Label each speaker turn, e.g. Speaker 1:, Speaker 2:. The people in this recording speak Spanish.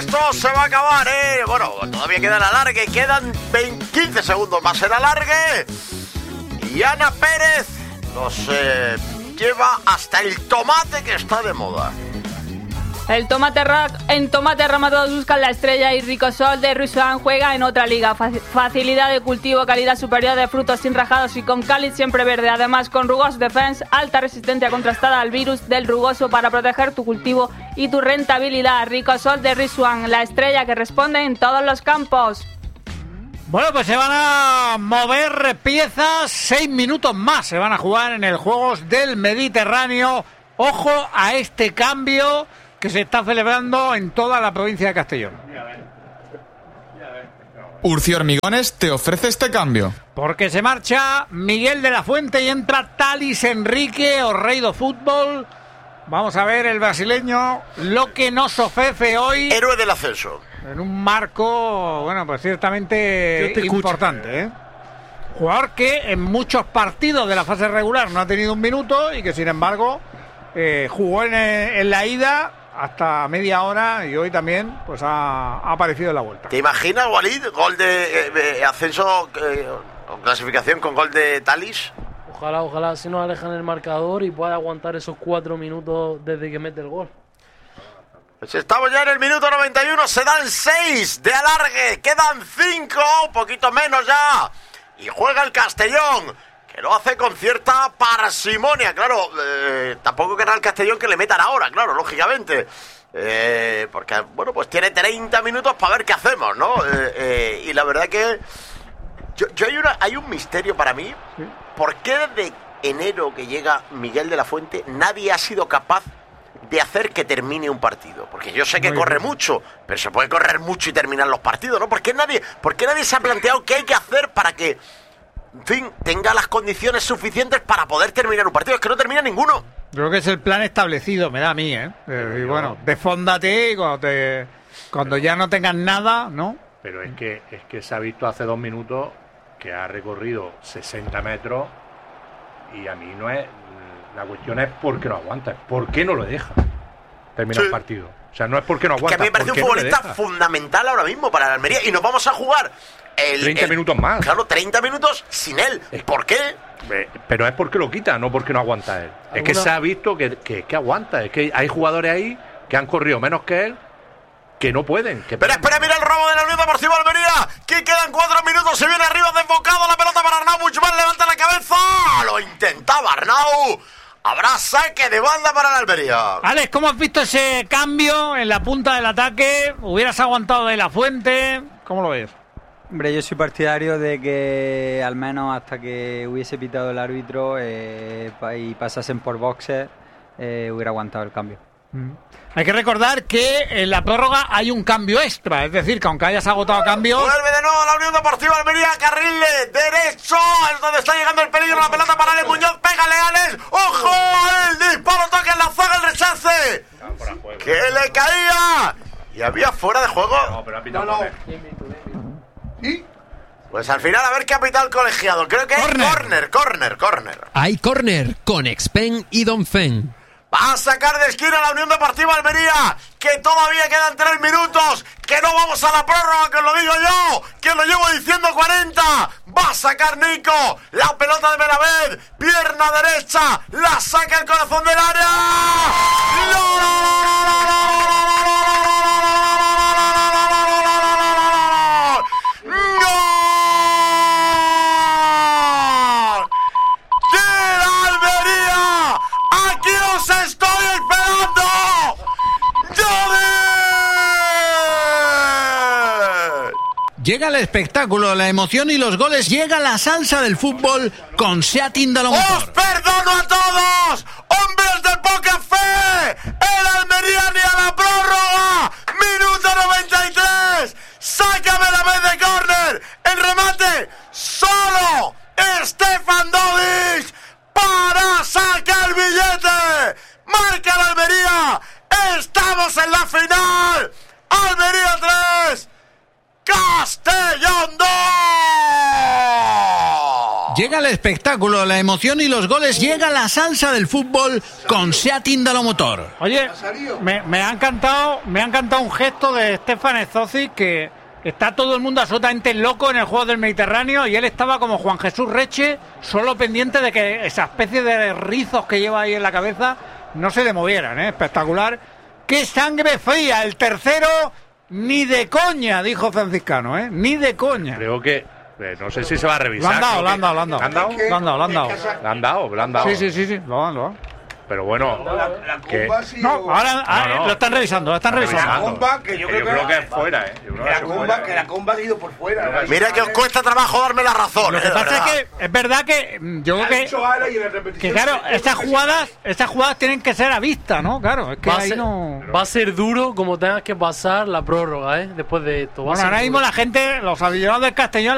Speaker 1: esto se va a acabar, ¿eh? Bueno, todavía queda el alargue, quedan 15 segundos más el alargue. Y Ana Pérez nos lleva hasta el tomate que está de moda.
Speaker 2: En Tomate Rama todos buscan la estrella y Ricosol de Rusuán juega en otra liga. Facilidad de cultivo, calidad superior de frutos sin rajados y con cáliz siempre verde. Además con Rugos Defense, alta resistencia contrastada al virus del rugoso para proteger tu cultivo y tu rentabilidad. Ricosol de Rusuán, la estrella que responde en todos los campos.
Speaker 3: Bueno, pues se van a mover piezas, 6 minutos más se van a jugar en el Juegos del Mediterráneo. Ojo a este cambio que se está celebrando en toda la provincia de Castellón.
Speaker 4: Urci Hormigones te ofrece este cambio.
Speaker 3: Porque se marcha Miguel de la Fuente y entra Talis Enrique, o rei do fútbol. Vamos a ver el brasileño lo que nos ofrece hoy.
Speaker 1: Héroe del ascenso.
Speaker 3: En un marco, bueno, pues ciertamente importante, ¿eh? Jugador que en muchos partidos de la fase regular no ha tenido un minuto y que sin embargo jugó en la ida hasta media hora y hoy también pues ha aparecido en la vuelta.
Speaker 1: ¿Te imaginas, Walid, gol de ascenso o clasificación con gol de Talis?
Speaker 5: Ojalá se nos alejan el marcador y pueda aguantar esos 4 minutos desde que mete el gol.
Speaker 1: Pues estamos ya en el minuto 91, se dan 6 de alargue, quedan 5, un poquito menos ya. Y juega el Castellón, que lo hace con cierta parsimonia, claro. Tampoco querrá el Castellón que le metan ahora, claro, lógicamente. Porque, bueno, pues tiene 30 minutos para ver qué hacemos, ¿no? Y la verdad que hay un misterio para mí. ¿Sí? ¿Por qué desde enero que llega Miguel de la Fuente nadie ha sido capaz de hacer que termine un partido? Porque yo sé que corre mucho, pero se puede correr mucho y terminar los partidos, ¿no? ¿Por qué nadie se ha planteado qué hay que hacer para que, en fin, tenga las condiciones suficientes para poder terminar un partido? Es que no termina ninguno.
Speaker 3: Creo que es el plan establecido, me da a mí, ¿eh? Y bueno, desfóndate y cuando ya no tengas nada, ¿no?
Speaker 6: Pero es que se ha visto hace 2 minutos que ha recorrido 60 metros y a mí no es... La cuestión es por qué no aguanta, por qué no lo deja terminar el partido. O sea, no es porque no aguanta.
Speaker 1: Que a mí me parece un futbolista fundamental ahora mismo para la Almería y nos vamos a jugar
Speaker 6: 30 minutos más.
Speaker 1: Claro, 30 minutos sin él. ¿Por qué?
Speaker 6: Pero es porque lo quita, no porque no aguanta él. Es que se ha visto que aguanta. Es que hay jugadores ahí que han corrido menos que él, que no pueden.
Speaker 1: Espera, mira el robo de la Unión Deportiva Almería. Que quedan 4 minutos, se viene arriba desbocado la pelota para Arnau. Buchmann levanta la cabeza. Lo intentaba Arnau. Habrá saque de banda para la Almería.
Speaker 3: Alex, ¿cómo has visto ese cambio en la punta del ataque? ¿Hubieras aguantado de la Fuente? ¿Cómo lo ves?
Speaker 7: Hombre, yo soy partidario de que al menos hasta que hubiese pitado el árbitro y pasasen por boxes, hubiera aguantado el cambio.
Speaker 3: Hay que recordar que en la prórroga hay un cambio extra, es decir, que aunque hayas agotado cambios...
Speaker 1: Vuelve de nuevo la Unión Deportiva Almería, carril derecho, es donde está llegando el peligro, la pelota para Alex Muñoz, pégale Alex, ¡ojo! El disparo, toca en la zaga, el rechace, que le caía, y había fuera de juego.
Speaker 6: No, pero ha pitado
Speaker 1: ¿Y? Pues al final a ver qué ha pitado el colegiado, creo que es córner.
Speaker 8: Hay córner con Expen y Donfen.
Speaker 1: Va a sacar de esquina la Unión Deportiva Almería, que todavía quedan 3 minutos, que no vamos a la prórroga, que os lo digo yo, que lo llevo diciendo 40. Va a sacar Nico, la pelota de Benaved, pierna derecha, la saca el corazón del área. ¡Estoy esperando! ¡Joder!
Speaker 8: Llega el espectáculo, la emoción y los goles. Llega la salsa del fútbol con Seat Índalo Motor.
Speaker 1: ¡Os perdono a todos! ¡Hombres de poca fe! ¡El Almería ni a la prórroga! ¡Minuto 93! ¡Sácame la vez de córner! ¡El remate! ¡Solo! ¡Stefan Dovic! ¡Para sacar el billete! ¡Marca la Almería! ¡Estamos en la final! ¡Almería 3! ¡Castellón 2!
Speaker 8: Llega el espectáculo, la emoción y los goles. Llega la salsa del fútbol con SEAT Indalomotor.
Speaker 3: Oye, me ha encantado un gesto de Stefan Zocic, que está todo el mundo absolutamente loco en el juego del Mediterráneo, y él estaba como Juan Jesús Reche, solo pendiente de que esa especie de rizos que lleva ahí en la cabeza no se le movieran, ¿eh? Espectacular. ¡Qué sangre fría! El tercero, ni de coña, dijo Franciscano, ¿eh? Ni de coña.
Speaker 6: Creo que no sé si se va a revisar.
Speaker 3: Lo han dado. Sí, lo han.
Speaker 6: Pero bueno,
Speaker 3: ahora lo están revisando,
Speaker 9: La comba, que yo creo que
Speaker 6: es fuera,
Speaker 9: la comba ha ido por fuera.
Speaker 1: Mira que os cuesta trabajo darme la razón.
Speaker 3: Lo que pasa es que es verdad que yo creo que claro, estas jugadas tienen que ser a vista, ¿no? Claro, es que
Speaker 5: va a ser duro como tengas que pasar la prórroga, después de esto.
Speaker 3: Bueno, ahora mismo la gente, los aficionados del Castellón,